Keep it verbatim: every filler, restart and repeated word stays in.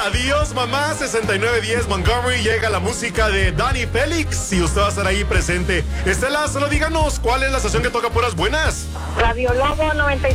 Adiós, mamá. sesenta y nueve diez Montgomery. Llega la música de Dani Félix y usted va a estar ahí presente. Estela, solo díganos, ¿cuál es la estación que toca puras buenas? Radio Lobo noventa y